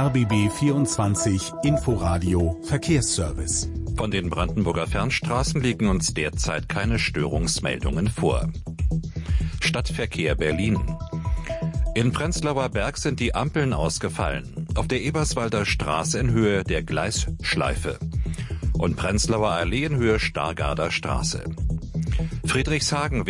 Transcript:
RBB 24 Inforadio Verkehrsservice. Von den Brandenburger Fernstraßen liegen uns derzeit keine Störungsmeldungen vor. Stadtverkehr Berlin. In Prenzlauer Berg sind die Ampeln ausgefallen. Auf der Eberswalder Straße in Höhe der Gleisschleife. Und Prenzlauer Allee in Höhe Stargarder Straße. Friedrichshagen